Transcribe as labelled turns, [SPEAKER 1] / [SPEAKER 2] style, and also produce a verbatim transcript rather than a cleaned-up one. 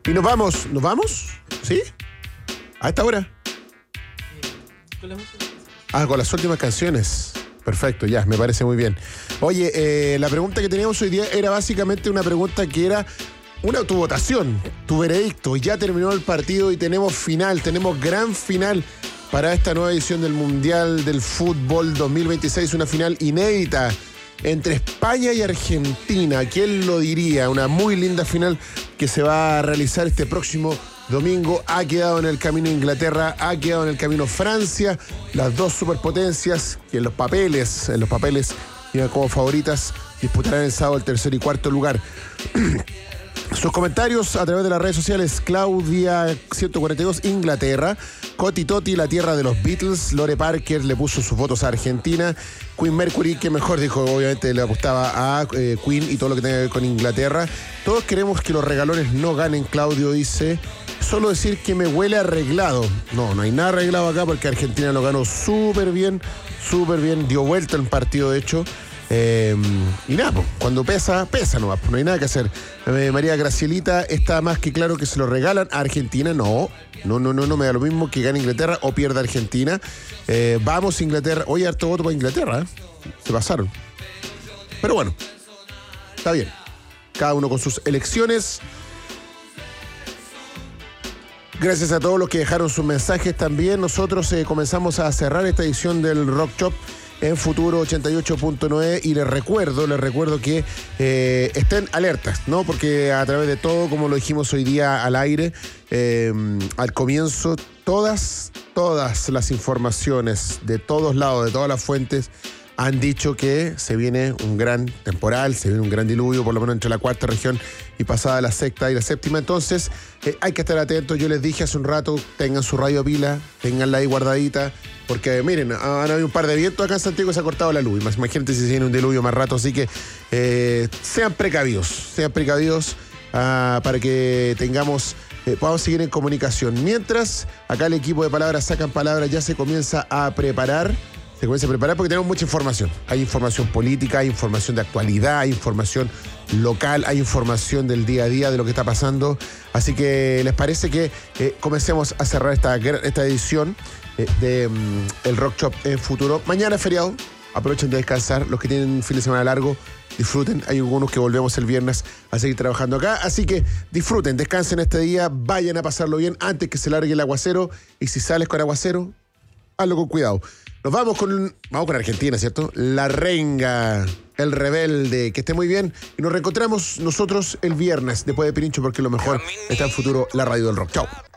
[SPEAKER 1] Y nos vamos, ¿nos vamos? ¿Sí? ¿A esta hora?
[SPEAKER 2] Con la música.
[SPEAKER 1] Ah, con las últimas canciones. Perfecto, ya, me parece muy bien. Oye, eh, la pregunta que teníamos hoy día era básicamente una pregunta que era una tu votación, tu veredicto. Ya terminó el partido y tenemos final, tenemos gran final para esta nueva edición del Mundial del Fútbol dos mil veintiséis, una final inédita entre España y Argentina. ¿Quién lo diría? Una muy linda final que se va a realizar este próximo domingo. Ha quedado en el camino Inglaterra, ha quedado en el camino Francia, las dos superpotencias que en los papeles, en los papeles iban como favoritas, disputarán el sábado el tercer y cuarto lugar. Sus comentarios a través de las redes sociales: Claudia ciento cuarenta y dos, Inglaterra; Coti Toti, la tierra de los Beatles; Lore Parker le puso sus votos a Argentina; Queen Mercury, que mejor dijo, obviamente le apostaba a eh, Queen y todo lo que tenga que ver con Inglaterra. Todos queremos que los regalones no ganen, Claudio dice. Solo decir que me huele arreglado. No, no hay nada arreglado acá porque Argentina lo ganó súper bien, súper bien, dio vuelta el partido de hecho. Eh, y nada, pues, cuando pesa, pesa nomás, pues, no hay nada que hacer. Eh, María Gracielita, está más que claro que se lo regalan a Argentina. No, no, no, no, no me da lo mismo que gane Inglaterra o pierda Argentina. Eh, vamos Inglaterra. Oye, harto voto para Inglaterra, ¿eh? Se pasaron. Pero bueno, está bien. Cada uno con sus elecciones. Gracias a todos los que dejaron sus mensajes también. Nosotros eh, comenzamos a cerrar esta edición del Rock Shop en Futuro ochenta y ocho punto nueve y les recuerdo, les recuerdo que eh, estén alertas, ¿no? Porque a través de todo, como lo dijimos hoy día al aire, eh, al comienzo, todas, todas las informaciones de todos lados, de todas las fuentes, han dicho que se viene un gran temporal, se viene un gran diluvio, por lo menos entre la cuarta región y pasada la sexta y la séptima. Entonces, eh, hay que estar atentos. Yo les dije hace un rato, tengan su radio pila, tenganla ahí guardadita, porque miren, han habido un par de vientos acá en Santiago y se ha cortado la luz. Imagínate si se viene un diluvio más rato, así que eh, sean precavidos, sean precavidos uh, para que tengamos... Eh, podamos seguir en comunicación. Mientras, acá el equipo de Palabras Sacan Palabras ya se comienza a preparar. Se comienza a preparar porque tenemos mucha información. Hay información política, hay información de actualidad, hay información local, hay información del día a día de lo que está pasando. Así que, ¿les parece que eh, comencemos a cerrar esta, esta edición eh, de um, el Rock Shop en Futuro? Mañana es feriado, aprovechen de descansar. Los que tienen fin de semana largo, disfruten. Hay algunos que volvemos el viernes a seguir trabajando acá. Así que disfruten, descansen este día, vayan a pasarlo bien antes que se largue el aguacero. Y si sales con aguacero, hazlo con cuidado. Nos vamos con, vamos con Argentina, ¿cierto? La Renga, el rebelde. Que esté muy bien. Y nos reencontramos nosotros el viernes después de Pirincho, porque lo mejor está en Futuro, la radio del rock. Chao.